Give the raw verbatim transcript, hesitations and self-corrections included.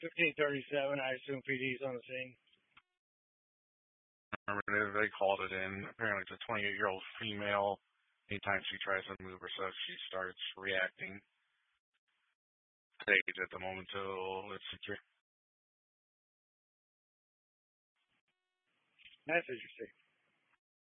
fifteen thirty-seven, I assume P D's on the scene. Remember, they called it in. Apparently, it's a twenty-eight-year-old female. Anytime she tries to move herself, she starts reacting. Stage at the moment till it's secure. That's interesting.